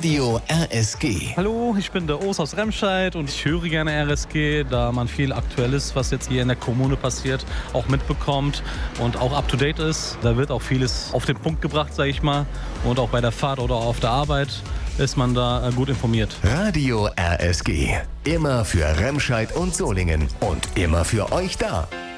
Radio RSG. Hallo, ich bin der Urs aus Remscheid und ich höre gerne RSG, da man viel Aktuelles, was jetzt hier in der Kommune passiert, auch mitbekommt und auch up-to-date ist. Da wird auch vieles auf den Punkt gebracht, sage ich mal. Und auch bei der Fahrt oder auf der Arbeit ist man da gut informiert. Radio RSG. Immer für Remscheid und Solingen und immer für euch da.